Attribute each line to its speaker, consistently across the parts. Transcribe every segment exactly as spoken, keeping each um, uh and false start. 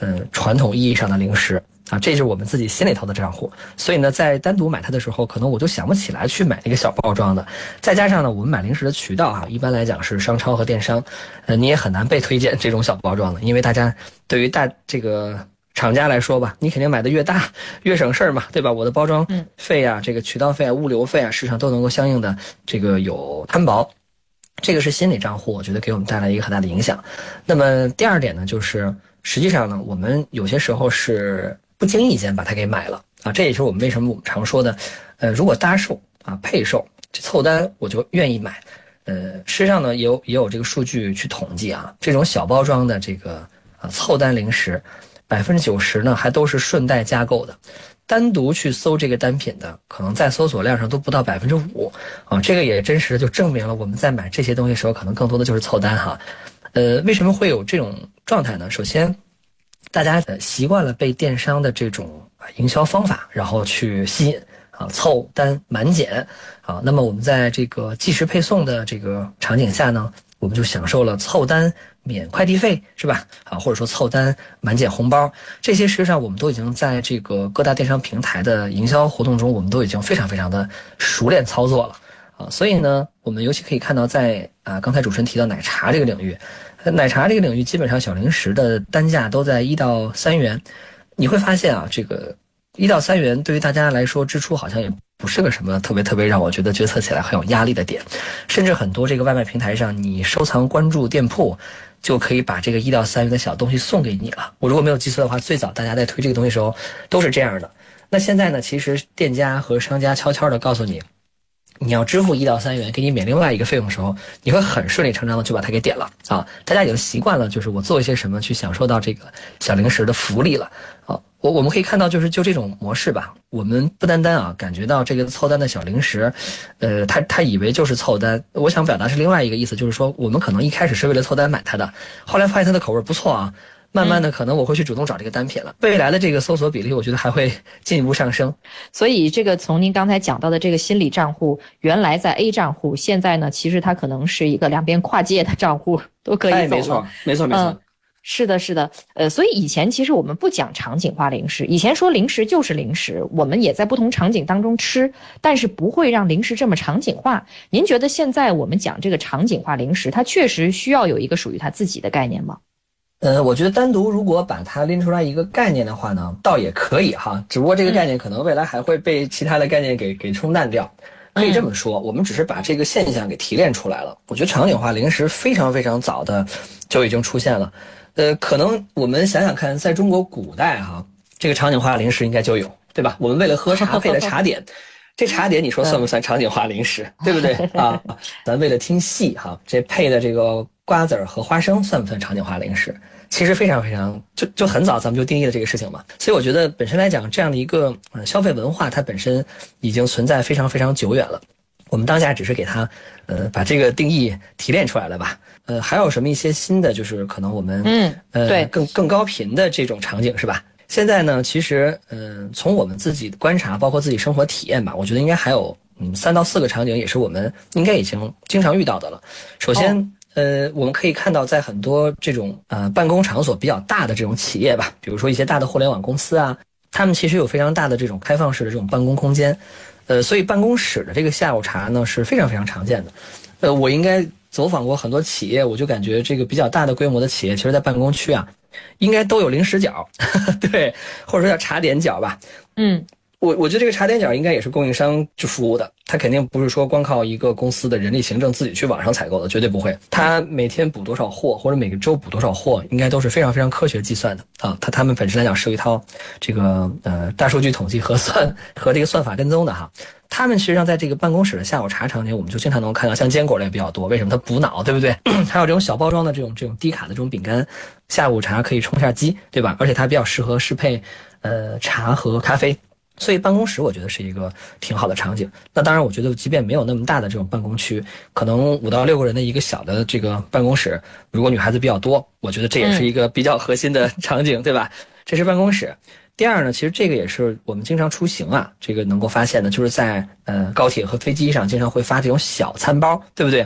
Speaker 1: 呃传统意义上的零食啊，这是我们自己心里头的账户。所以呢，在单独买它的时候，可能我就想不起来去买那个小包装的。再加上呢，我们买零食的渠道啊，一般来讲是商超和电商，呃，你也很难被推荐这种小包装的，因为大家对于大这个厂家来说吧，你肯定买的越大越省事儿嘛，对吧？我的包装费啊，这个渠道费啊、物流费啊，市场都能够相应的这个有摊薄。这个是心理账户，我觉得给我们带来一个很大的影响。那么第二点呢，就是实际上呢，我们有些时候是不经意间把它给买了啊，这也是我们为什么我们常说的，呃，如果搭售啊、配售、这凑单，我就愿意买。呃，事实上呢，也有也有这个数据去统计啊，这种小包装的这个啊凑单零食，百分之九十呢还都是顺带加购的。单独去搜这个单品的，可能在搜索量上都不到百分之五啊，这个也真实的就证明了我们在买这些东西的时候，可能更多的就是凑单哈。呃，为什么会有这种状态呢？首先，大家呃习惯了被电商的这种营销方法，然后去吸引啊，凑单满减啊。那么我们在这个即时配送的这个场景下呢，我们就享受了凑单免快递费，是吧？啊，或者说凑单满减红包，这些实际上我们都已经在这个各大电商平台的营销活动中，我们都已经非常非常的熟练操作了啊。所以呢，我们尤其可以看到在啊刚才主持人提到奶茶这个领域，奶茶这个领域基本上小零食的单价都在一到三元，你会发现啊，这个一到三元对于大家来说支出好像也不是个什么特别特别让我觉得决策起来很有压力的点，甚至很多这个外卖平台上，你收藏关注店铺，就可以把这个一到三元的小东西送给你了。我如果没有记错的话，最早大家在推这个东西的时候都是这样的。那现在呢，其实店家和商家悄悄的告诉你，你要支付一到三元，给你免另外一个费用的时候，你会很顺理成章的就把它给点了啊！大家已经习惯了，就是我做一些什么去享受到这个小零食的福利了啊！我我们可以看到，就是就这种模式吧，我们不单单啊感觉到这个凑单的小零食，呃，他他以为就是凑单。我想表达是另外一个意思，就是说我们可能一开始是为了凑单买它的，后来发现它的口味不错啊。慢慢的，可能我会去主动找这个单品了。未来的这个搜索比例，我觉得还会进一步上升。
Speaker 2: 所以，这个从您刚才讲到的这个心理账户，原来在 A 账户，现在呢，其实它可能是一个两边跨界的账户，都可以走了。
Speaker 1: 哎，没错，没错，没错。
Speaker 2: 嗯，是的，是的。呃，所以以前其实我们不讲场景化零食，以前说零食就是零食，我们也在不同场景当中吃，但是不会让零食这么场景化。您觉得现在我们讲这个场景化零食，它确实需要有一个属于它自己的概念吗？
Speaker 1: 呃，我觉得单独如果把它拎出来一个概念的话呢，倒也可以哈，只不过这个概念可能未来还会被其他的概念给给冲淡掉。可以这么说，我们只是把这个现象给提炼出来了。我觉得场景化零食非常非常早的就已经出现了。呃，可能我们想想看，在中国古代哈，这个场景化零食应该就有，对吧？我们为了喝茶配的茶点。这茶点你说算不算场景化零食，对不对啊？咱为了听戏哈，这配的这个瓜子儿和花生算不算场景化零食？其实非常非常就就很早咱们就定义了这个事情嘛。所以我觉得本身来讲，这样的一个呃消费文化，它本身已经存在非常非常久远了。我们当下只是给它呃把这个定义提炼出来了吧。呃，还有什么一些新的，就是可能我们
Speaker 2: 嗯
Speaker 1: 呃
Speaker 2: 对
Speaker 1: 更更高频的这种场景是吧？现在呢，其实，嗯、呃，从我们自己的观察，包括自己生活体验吧，我觉得应该还有，嗯，三到四个场景，也是我们应该已经经常遇到的了。首先，哦、呃，我们可以看到，在很多这种呃办公场所比较大的这种企业吧，比如说一些大的互联网公司啊，他们其实有非常大的这种开放式的这种办公空间，呃，所以办公室的这个下午茶呢是非常非常常见的。呃，我应该走访过很多企业，我就感觉这个比较大的规模的企业，其实在办公区啊。应该都有零食角，对，或者说叫茶点角吧。
Speaker 2: 嗯，
Speaker 1: 我我觉得这个茶点角应该也是供应商去服务的，他肯定不是说光靠一个公司的人力行政自己去网上采购的，绝对不会。他每天补多少货，或者每个周补多少货，应该都是非常非常科学计算的啊。他他们本身来讲是一套这个呃大数据统计核算和这个算法跟踪的哈。他们实际上在这个办公室的下午茶场景，我们就经常能够看到，像坚果类比较多，为什么它补脑，对不对？还有这种小包装的这种这种低卡的这种饼干，下午茶可以充下饥，对吧？而且它比较适合适配呃茶和咖啡，所以办公室我觉得是一个挺好的场景。那当然，我觉得即便没有那么大的这种办公区，可能五到六个人的一个小的这个办公室，如果女孩子比较多，我觉得这也是一个比较核心的场景，对吧？这是办公室。第二呢，其实这个也是我们经常出行啊，这个能够发现的，就是在呃高铁和飞机上经常会发这种小餐包，对不对？这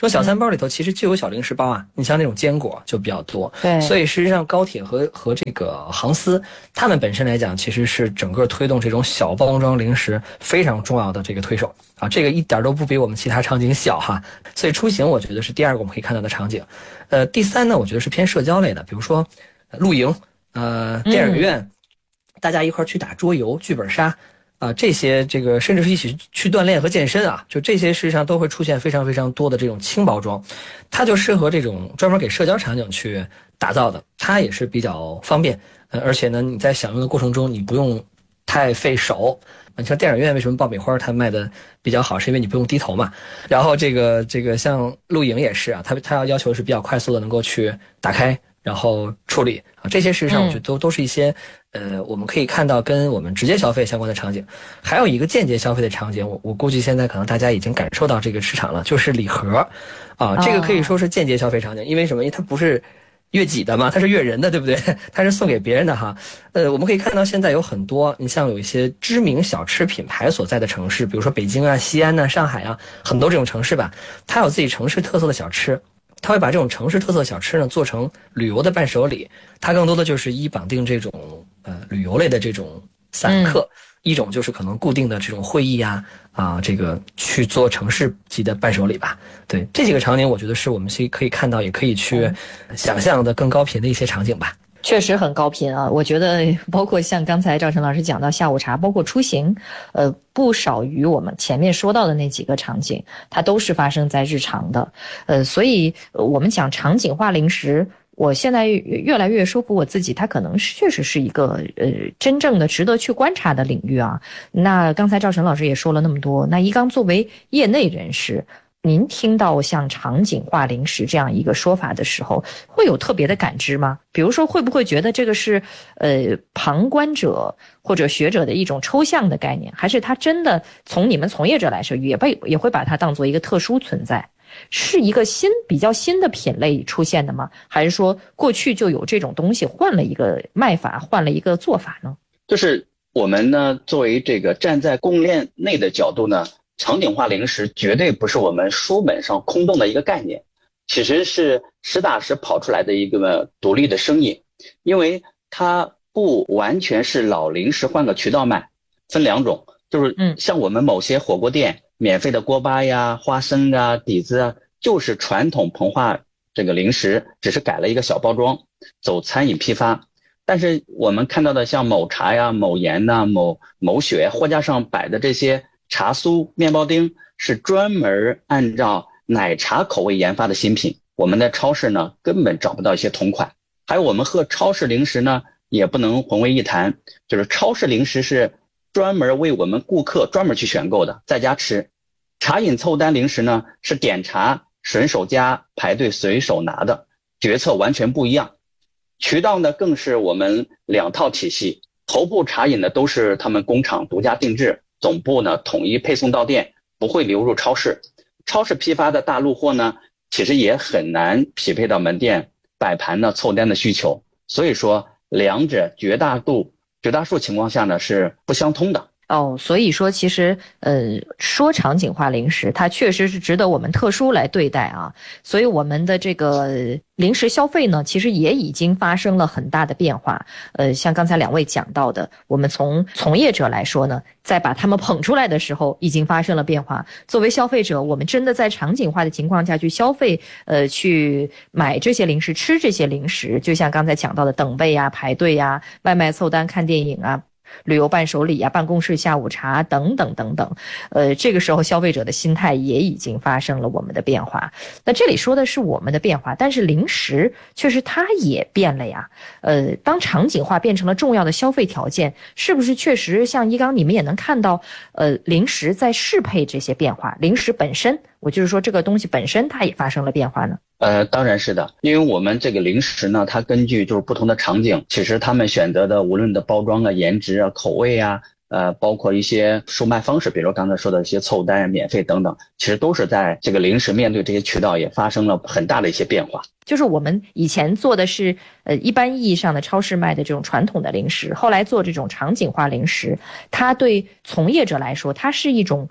Speaker 1: 这种小餐包里头其实就有小零食包啊，你像那种坚果就比较多。
Speaker 2: 对，
Speaker 1: 所以实际上高铁和和这个航司，他们本身来讲，其实是整个推动这种小包装零食非常重要的这个推手啊，这个一点都不比我们其他场景小哈。所以出行我觉得是第二个我们可以看到的场景。呃，第三呢，我觉得是偏社交类的，比如说露营、呃电影院，嗯、大家一块去打桌游、剧本杀。啊，这些这个甚至是一起去锻炼和健身啊，就这些事实上都会出现非常非常多的这种轻包装，它就适合这种专门给社交场景去打造的，它也是比较方便，呃，而且呢你在享用的过程中你不用太费手。你像电影院为什么爆米花它卖的比较好，是因为你不用低头嘛。然后这个这个像露营也是啊，它它要要求是比较快速的能够去打开。然后处理啊，这些事实上我觉得都、嗯、都是一些，呃，我们可以看到跟我们直接消费相关的场景。还有一个间接消费的场景，我我估计现在可能大家已经感受到这个市场了，就是礼盒，啊，这个可以说是间接消费场景，因为什么？因为它不是悦己的嘛，它是悦人的，对不对？它是送给别人的哈。呃，我们可以看到现在有很多，你像有一些知名小吃品牌所在的城市，比如说北京啊、西安啊、上海啊，很多这种城市吧，它有自己城市特色的小吃。他会把这种城市特色小吃呢做成旅游的伴手礼，它更多的就是一绑定这种呃旅游类的这种散客，嗯、一种就是可能固定的这种会议呀啊、呃，这个去做城市级的伴手礼吧。对，这几个场景我觉得是我们可以看到，也可以去想象的更高频的一些场景吧。
Speaker 2: 确实很高频啊！我觉得包括像刚才赵晨老师讲到下午茶，包括出行，呃，不少于我们前面说到的那几个场景，它都是发生在日常的。呃，所以我们讲场景化零食，我现在越来越说服我自己，它可能确实是一个呃真正的值得去观察的领域啊。那刚才赵晨老师也说了那么多，那一刚作为业内人士，您听到像场景化零食这样一个说法的时候，会有特别的感知吗？比如说，会不会觉得这个是呃旁观者或者学者的一种抽象的概念，还是它真的从你们从业者来说，也被也会把它当做一个特殊存在，是一个新比较新的品类出现的吗？还是说过去就有这种东西，换了一个卖法，换了一个做法呢？
Speaker 3: 就是我们呢，作为这个站在供应链内的角度呢。场景化零食绝对不是我们书本上空洞的一个概念，其实是实打实跑出来的一个独立的生意，因为它不完全是老零食换个渠道卖，分两种，就是像我们某些火锅店免费的锅巴呀、花生啊、底子啊，就是传统膨化这个零食，只是改了一个小包装，走餐饮批发。但是我们看到的像某茶呀、某盐呐、某某雪货架上摆的这些茶酥、面包丁是专门按照奶茶口味研发的新品，我们在超市呢根本找不到一些同款。还有我们和超市零食呢也不能混为一谈，就是超市零食是专门为我们顾客专门去选购的，在家吃。茶饮凑单零食呢是点茶顺手夹排队随手拿的，决策完全不一样。渠道呢更是我们两套体系，头部茶饮呢都是他们工厂独家定制，总部呢统一配送到店，不会流入超市。超市批发的大陆货呢其实也很难匹配到门店摆盘呢凑单的需求，所以说两者绝大度绝大数情况下呢是不相通的。
Speaker 2: 哦，所以说其实呃说场景化零食它确实是值得我们特殊来对待啊，所以我们的这个零食消费呢其实也已经发生了很大的变化。呃像刚才两位讲到的，我们从从业者来说呢，在把他们捧出来的时候已经发生了变化，作为消费者我们真的在场景化的情况下去消费，呃去买这些零食吃这些零食，就像刚才讲到的等位啊、排队啊、外卖凑单看电影啊、旅游伴手礼啊、办公室下午茶等等等等，呃，这个时候消费者的心态也已经发生了我们的变化。那这里说的是我们的变化，但是零食确实它也变了呀。呃，当场景化变成了重要的消费条件，是不是确实像一刚你们也能看到，呃，零食在适配这些变化？零食本身，我就是说这个东西本身它也发生了变化呢？
Speaker 3: 呃，当然是的，因为我们这个零食呢，它根据就是不同的场景，其实他们选择的无论的包装啊、颜值啊、口味啊，呃，包括一些售卖方式，比如刚才说的一些凑单、免费等等，其实都是在这个零食面对这些渠道也发生了很大的一些变化。
Speaker 2: 就是我们以前做的是呃一般意义上的超市卖的这种传统的零食，后来做这种场景化零食，它对从业者来说，它是一种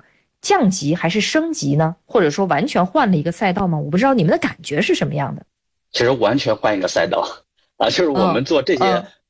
Speaker 2: 降级还是升级呢？或者说完全换了一个赛道吗？我不知道你们的感觉是什么样的。
Speaker 3: 其实完全换一个赛道啊，就是我们做这些